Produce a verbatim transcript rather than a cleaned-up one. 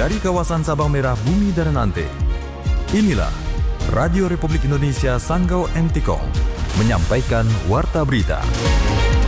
dari kawasan Sabang Merah, Bumi dan Nante. Inilah Radio Republik Indonesia Sanggau Entikong menyampaikan Warta Berita.